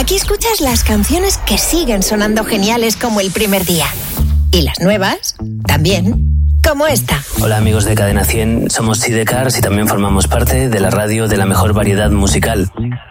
Aquí escuchas las canciones que siguen sonando geniales como el primer día. Y las nuevas, también, como esta. Hola amigos de Cadena 100, somos Sidecars y también formamos parte de la radio de la mejor variedad musical.